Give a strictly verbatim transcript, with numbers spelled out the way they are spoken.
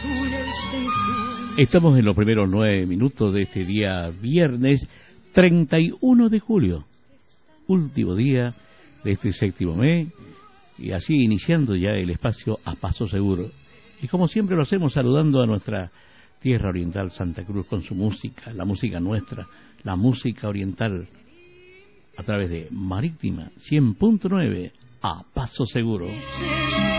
Estamos en los primeros nueve minutos de este día viernes treinta y uno de julio, último día de este séptimo mes, y así iniciando ya el espacio A Paso Seguro. Y como siempre lo hacemos saludando a nuestra tierra oriental, Santa Cruz, con su música, la música nuestra, la música oriental, a través de Marítima cien punto nueve, A Paso Seguro.